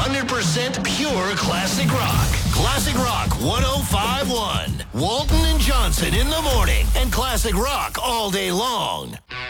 100% pure classic rock. Classic Rock 105.1. Walton and Johnson in the morning and classic rock all day long.